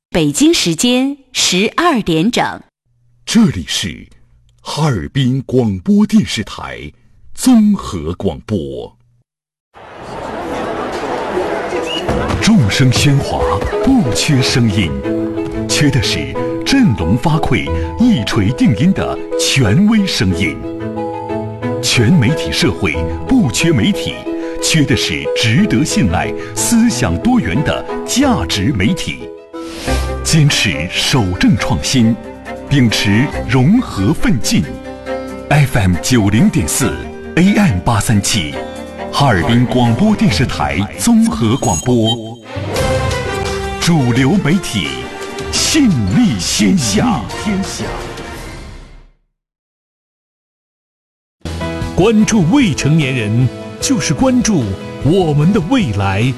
北京时间12点整， 这里是哈尔滨广播电视台综合广播。众声喧哗，不缺声音，缺的是振聋发聩、一锤定音的权威声音。全媒体社会不缺媒体，缺的是值得信赖、思想多元的价值媒体。坚持守正创新，秉持融合奋进。FM 90.4 AM 837，哈尔滨广播电视台综合广播，主流媒体，信力天下。 关注未成年人，就是关注我们的未来。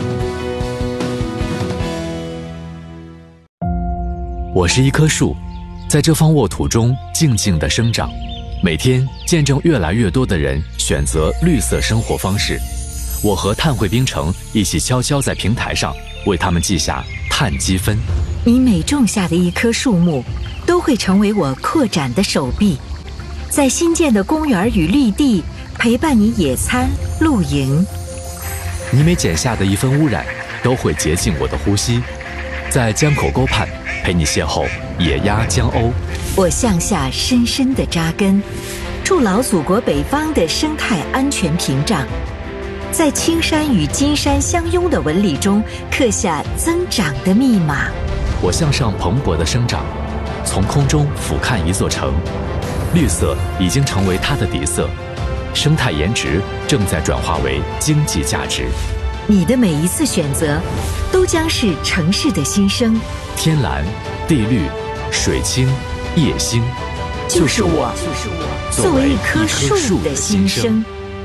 我是一棵树，在这方沃土中静静地生长，每天见证越来越多的人选择绿色生活方式。我和碳汇冰城一起悄悄在平台上为他们记下碳积分。 你每种下的一棵树木，都会成为我扩展的手臂，在新建的公园与绿地陪伴你野餐露营。 你每剪下的一分污染，都会洁净我的呼吸，在江口沟畔陪你邂逅野鸭江鸥。 我向下深深地扎根，筑牢祖国北方的生态安全屏障，在青山与金山相拥的纹理中刻下增长的密码。 我向上蓬勃地生长，从空中俯瞰一座城，绿色已经成为它的底色，生态颜值正在转化为经济价值。 你的每一次选择，都将是城市的新生。 天蓝、地绿、水清、夜星， 就是我作为一棵树的新生。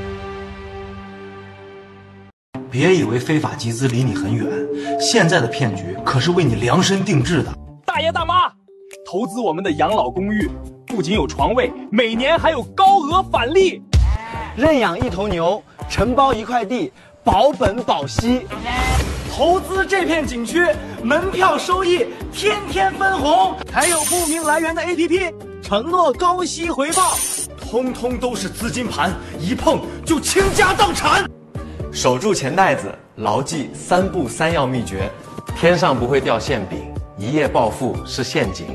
别以为非法集资离你很远，现在的骗局可是为你量身定制的。 大爷大妈，投资我们的养老公寓，不仅有床位，每年还有高额返利。 认养一头牛，承包一块地，保本保息。 投资这片景区，门票收益天天分红，还有不明来源的 APP， 承诺高息回报，通通都是资金盘，一碰就倾家荡产。 守住钱袋子，牢记3不3要秘诀：天上不会掉馅饼，一夜暴富是陷阱。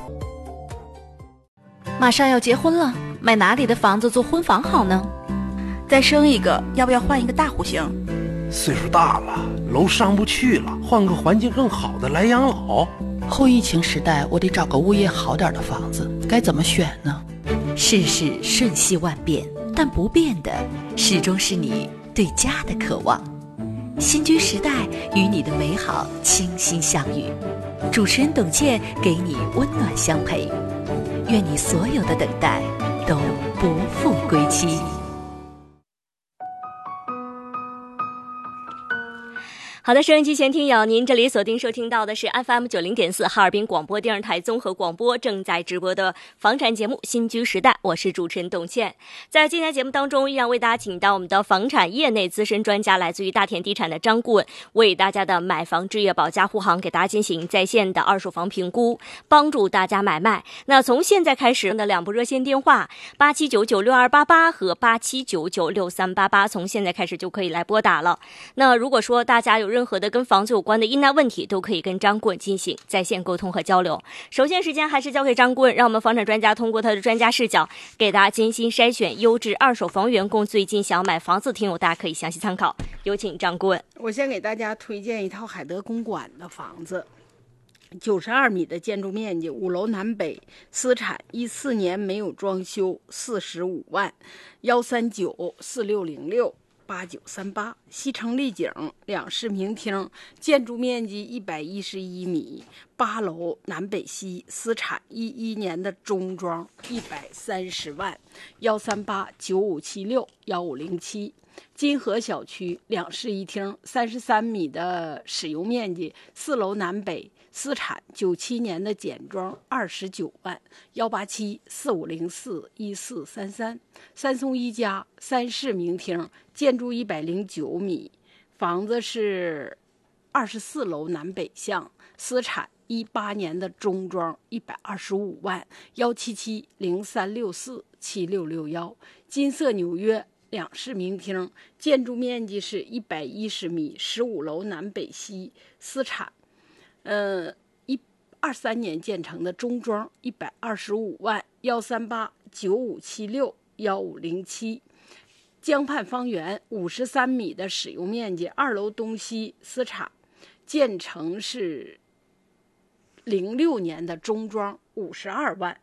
马上要结婚了，买哪里的房子做婚房好呢？再生一个，要不要换一个大户型？ 岁数大了，楼上不去了，换个环境更好的来养老。 后疫情时代，我得找个物业好点的房子，该怎么选呢？ 世事瞬息万变，但不变的始终是你对家的渴望。新居时代与你的美好倾心相遇，主持人董倩给你温暖相陪，愿你所有的等待都不负归期。好的，收音机前听友，您这里锁定收听到的是 FM 90.4哈尔滨广播电视台综合广播正在直播的房产节目《新居时代》，我是主持人董倩。在今天节目当中，依然为大家请到我们的房产业内资深专家，来自于大田地产的张顾问，为大家的买房置业保驾护航给大家进行在线的二手房评估，帮助大家买卖。那从现在开始的2部热线电话87996288和87996388，从现在开始就可以来拨打了。那如果说大家有任何的跟房子有关的疑难问题，都可以跟张顾问进行在线沟通和交流。首先时间还是交给张顾问，让我们房产专家通过他的专家视角，给大家精心筛选优质二手房源，供最近想要买房子的听友大家可以详细参考。有请张顾问。 我先给大家推荐一套海德公馆的房子，92米的建筑面积，5楼南北，私产，14年没有装修，45万，13946068938，西城丽景2室平厅，建筑面积111米，8楼南北西，私产，11年的中装，130万，13895761507。金河小区2室1厅，33米的使用面积，4楼南北，私产，97年的简装，29万，18745041433。三松一家3室明厅，建筑109米，房子是24楼南北向，私产 18年的中装125万，177-0364-7661，金色纽约2室名厅，建筑面积是110米，15楼南北西，私产23年建成的中装125万，138-9576-1507，江畔方圆53米的使用面积，2楼东西，私产，建成是06年的中装52万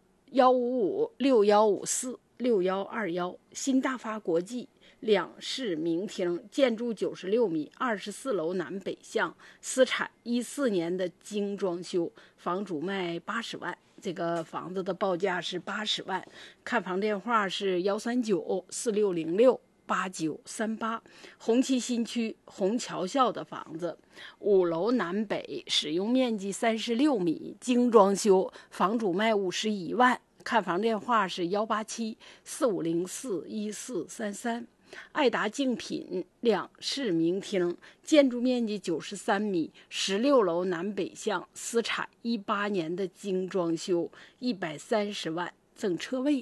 ，155-6154-6121，新大发国际2室名厅，建筑96米，24楼南北向，私产14年的精装修，房主卖80万，这个房子的报价是80万，看房电话是139-4606-8938，红旗新区虹桥校的房子，5楼南北，使用面积36米，精装修，房主卖51万，看房电话是187-4504-1433。爱达竞品2室名厅，建筑面积93米，16楼南北向，私产18年的精装修，130万，赠车位。